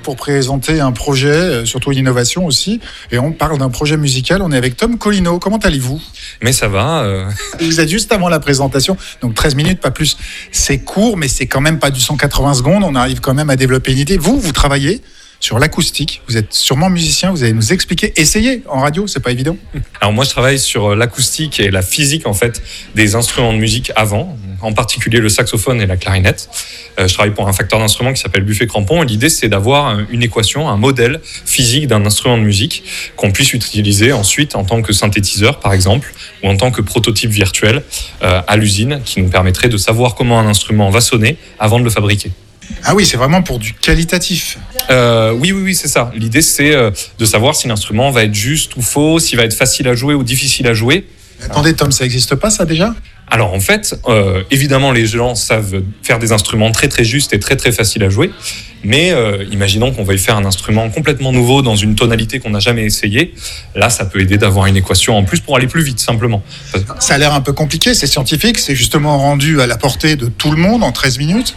pour présenter un projet, surtout une innovation aussi. Et on parle d'un projet musical. On est avec Tom Colino. Comment allez-vous ? Mais ça va. Vous êtes juste avant la présentation, donc 13 minutes, pas plus. C'est court, mais c'est quand même pas du 180 secondes. On arrive quand même à développer une idée. Vous travaillez sur l'acoustique. Vous êtes sûrement musicien, vous allez nous expliquer. Essayez en radio, c'est pas évident. Alors moi, je travaille sur l'acoustique et la physique en fait des instruments de musique avant, en particulier le saxophone et la clarinette. Je travaille pour un facteur d'instrument qui s'appelle Buffet-Crampon. Et l'idée, c'est d'avoir une équation, un modèle physique d'un instrument de musique qu'on puisse utiliser ensuite en tant que synthétiseur, par exemple, ou en tant que prototype virtuel à l'usine, qui nous permettrait de savoir comment un instrument va sonner avant de le fabriquer. Ah oui, c'est vraiment pour du qualitatif. Oui, c'est ça. L'idée, c'est de savoir si l'instrument va être juste ou faux, s'il va être facile à jouer ou difficile à jouer. Attendez, Tom, ça n'existe pas, ça, déjà ? Alors, en fait, évidemment, les gens savent faire des instruments très, très justes et très, très faciles à jouer. Mais imaginons qu'on veuille faire un instrument complètement nouveau dans une tonalité qu'on n'a jamais essayé. Là, ça peut aider d'avoir une équation en plus pour aller plus vite, simplement. Ça a l'air un peu compliqué, c'est scientifique, c'est justement rendu à la portée de tout le monde en 13 minutes.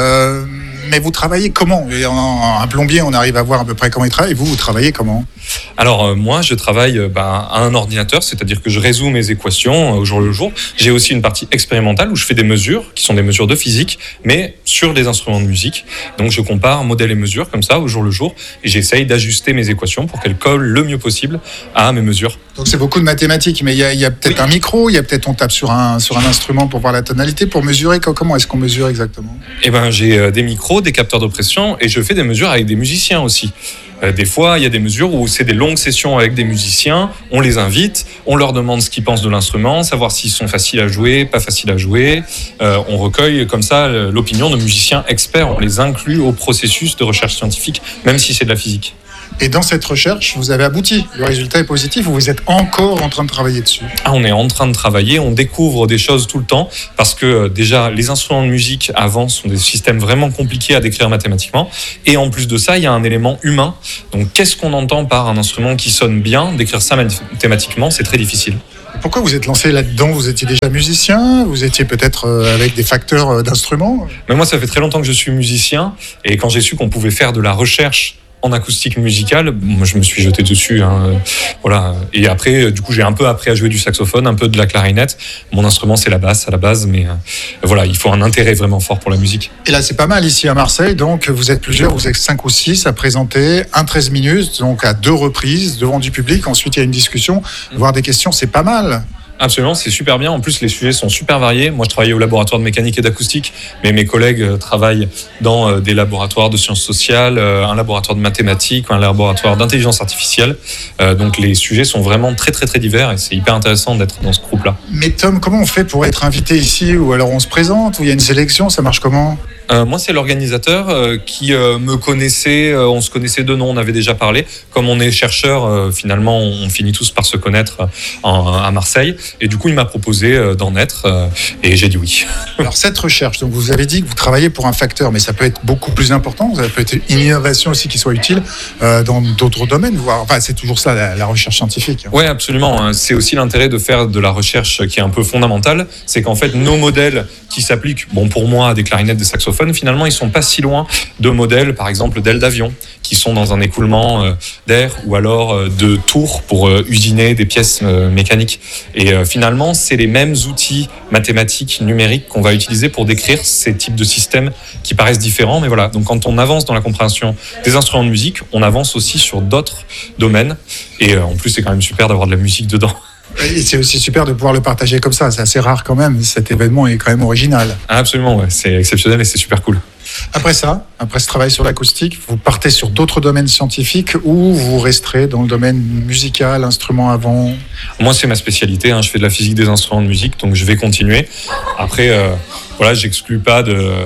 Mais vous travaillez comment ? Un plombier, on arrive à voir à peu près comment il travaille. Et vous travaillez comment ? Alors, moi, je travaille à un ordinateur, c'est-à-dire que je résous mes équations au jour le jour. J'ai aussi une partie expérimentale où je fais des mesures, qui sont des mesures de physique, mais sur des instruments de musique. Donc, je compare modèle et mesure, comme ça, au jour le jour, et j'essaye d'ajuster mes équations pour qu'elles collent le mieux possible à mes mesures. Donc, c'est beaucoup de mathématiques, mais il y a peut-être un micro, il y a peut-être on tape sur un instrument pour voir la tonalité, pour mesurer. Comment est-ce qu'on mesure exactement ? J'ai des micros, des capteurs de pression, et je fais des mesures avec des musiciens aussi. Des fois, il y a des mesures où c'est des longues sessions avec des musiciens, on les invite, on leur demande ce qu'ils pensent de l'instrument, savoir s'ils sont faciles à jouer, pas faciles à jouer. On recueille comme ça l'opinion de musiciens experts, on les inclut au processus de recherche scientifique, même si c'est de la physique. Et dans cette recherche, vous avez abouti. Le résultat est positif ou vous êtes encore en train de travailler dessus ? On est en train de travailler, on découvre des choses tout le temps parce que déjà, les instruments de musique avant sont des systèmes vraiment compliqués à décrire mathématiquement. Et en plus de ça, il y a un élément humain. Donc, qu'est-ce qu'on entend par un instrument qui sonne bien ? Décrire ça mathématiquement, c'est très difficile. Pourquoi vous êtes lancé là-dedans ? Vous étiez déjà musicien ? Vous étiez peut-être avec des facteurs d'instruments ? Mais moi, ça fait très longtemps que je suis musicien. Et quand j'ai su qu'on pouvait faire de la recherche en acoustique musicale, moi je me suis jeté dessus. Voilà. Et après, du coup, j'ai un peu appris à jouer du saxophone, un peu de la clarinette. Mon instrument, c'est la basse à la base, mais voilà, il faut un intérêt vraiment fort pour la musique. Et là, c'est pas mal ici à Marseille. Donc, vous êtes plusieurs, vous êtes 5 ou 6 à présenter un 13 minutes, donc à 2 reprises devant du public. Ensuite, il y a une discussion, voire des questions. C'est pas mal. Absolument, c'est super bien. En plus, les sujets sont super variés. Moi, je travaillais au laboratoire de mécanique et d'acoustique, mais mes collègues travaillent dans des laboratoires de sciences sociales, un laboratoire de mathématiques, un laboratoire d'intelligence artificielle. Donc, les sujets sont vraiment très, très, très divers et c'est hyper intéressant d'être dans ce groupe-là. Mais Tom, comment on fait pour être invité ici ? Ou alors on se présente ? Ou il y a une sélection ? Ça marche comment ? Moi, c'est l'organisateur qui me connaissait, on se connaissait de nom, on avait déjà parlé. Comme on est chercheur, finalement, on finit tous par se connaître à Marseille. Et du coup, il m'a proposé d'en être et j'ai dit oui. Alors, cette recherche, donc vous avez dit que vous travaillez pour un facteur, mais ça peut être beaucoup plus important. Ça peut être une innovation aussi qui soit utile dans d'autres domaines. Enfin, c'est toujours ça, la recherche scientifique. Oui, absolument. C'est aussi l'intérêt de faire de la recherche qui est un peu fondamentale. C'est qu'en fait, nos modèles qui s'appliquent, pour moi, à des clarinettes, des saxophones, finalement, ils sont pas si loin de modèles, par exemple, d'ailes d'avion, qui sont dans un écoulement d'air ou alors de tours pour usiner des pièces mécaniques. Et finalement, c'est les mêmes outils mathématiques, numériques qu'on va utiliser pour décrire ces types de systèmes qui paraissent différents. Mais voilà, donc quand on avance dans la compréhension des instruments de musique, on avance aussi sur d'autres domaines. Et en plus, c'est quand même super d'avoir de la musique dedans. Et c'est aussi super de pouvoir le partager comme ça. C'est assez rare quand même. Cet événement est quand même original. Absolument, ouais. C'est exceptionnel et c'est super cool. Après ce travail sur l'acoustique, vous partez sur d'autres domaines scientifiques ou vous resterez dans le domaine musical, instrument avant ? Moi, c'est ma spécialité. Je fais de la physique des instruments de musique, donc je vais continuer. Après, j'exclus pas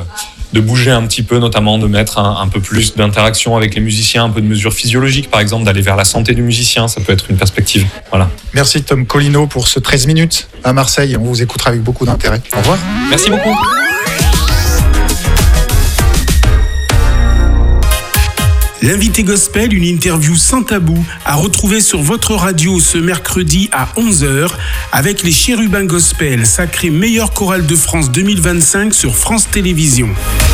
de bouger un petit peu, notamment de mettre un peu plus d'interaction avec les musiciens, un peu de mesures physiologiques, par exemple, d'aller vers la santé du musicien, ça peut être une perspective. Voilà. Merci Tom Colino pour ce 13 minutes à Marseille. On vous écoutera avec beaucoup d'intérêt. Au revoir. Merci beaucoup. L'invité gospel, une interview sans tabou, à retrouver sur votre radio ce mercredi à 11h avec les Chérubins Gospel, sacré meilleure chorale de France 2025 sur France Télévisions.